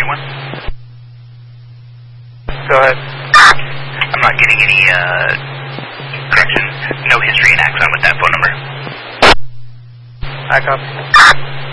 331. Go ahead. I'm not getting any, correction, no history and axon with that phone number. I copy.